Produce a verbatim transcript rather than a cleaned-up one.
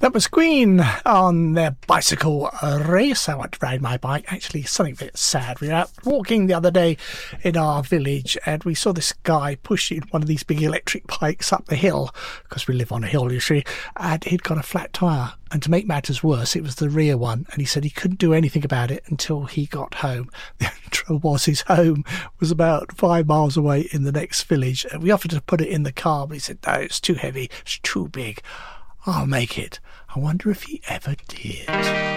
That was Queen on their bicycle race. I want to ride my bike. Actually, something a bit sad. We were out walking the other day in our village and we saw this guy pushing one of these big electric bikes up the hill, because we live on a hill, you see, and he'd got a flat tyre. And to make matters worse, it was the rear one, and he said he couldn't do anything about it until he got home. The only trouble was his home was about five miles away in the next village. And we offered to put it in the car, but he said, no, it's too heavy, it's too big. I'll make it. I wonder if he ever did.